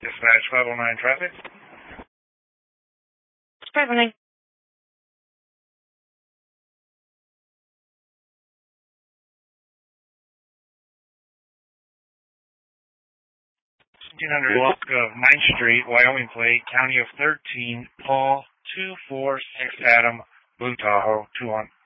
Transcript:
Dispatch 509 traffic. 509. Block of 9th Street, Wyoming plate, County of 13, Paul 246 Adam, Blue Tahoe 21.